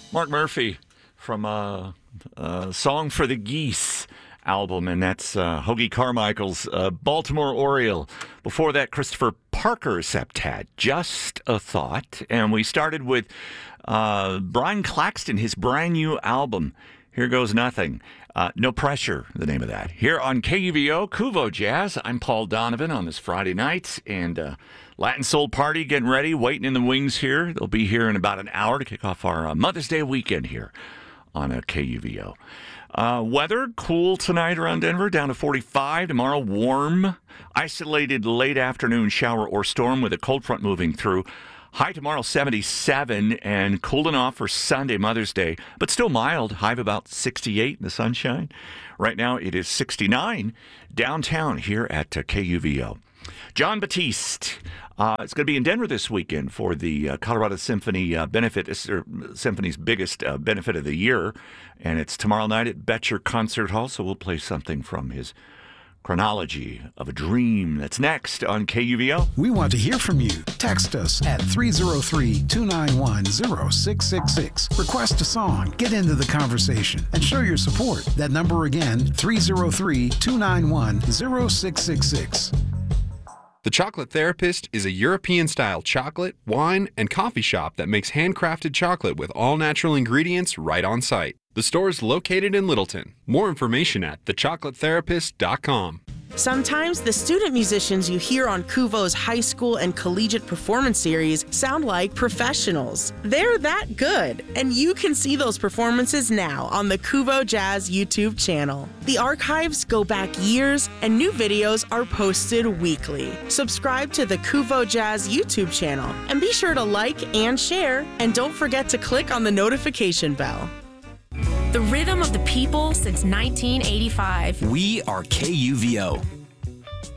Mark Murphy from Song for the Geese album, and that's Hoagie Carmichael's Baltimore Oriole. Before that, Christopher Parker Septet, Just a Thought. And we started with Brian Claxton, his brand new album, Here Goes Nothing. No Pressure, the name of that. Here on KUVO, Kuvo Jazz, I'm Paul Donovan on this Friday night, and Latin Soul Party getting ready, waiting in the wings here. They'll be here in about an hour to kick off our Mother's Day weekend here on KUVO. Weather, cool tonight around Denver, down to 45. Tomorrow, warm. Isolated late afternoon shower or storm with a cold front moving through. High tomorrow, 77, and cooling off for Sunday, Mother's Day, but still mild. High of about 68 in the sunshine. Right now, it is 69 downtown here at KUVO. Jon Batiste. It's going to be in Denver this weekend for the Colorado Symphony benefit. It's Symphony's biggest benefit of the year, and it's tomorrow night at Betcher Concert Hall, so we'll play something from his Chronology of a Dream. That's next on KUVO. We want to hear from you. Text us at 303-291-0666. Request a song, get into the conversation, and show your support. That number again, 303-291-0666. The Chocolate Therapist is a European-style chocolate, wine, and coffee shop that makes handcrafted chocolate with all-natural ingredients right on site. The store is located in Littleton. More information at thechocolathetherapist.com. Sometimes the student musicians you hear on Kuvo's high school and collegiate performance series sound like professionals. They're that good, and you can see those performances now on the Kuvo Jazz YouTube channel. The archives go back years, and new videos are posted weekly. Subscribe to the Kuvo Jazz YouTube channel, and be sure to like and share, and don't forget to click on the notification bell. The rhythm of the people since 1985. We are KUVO.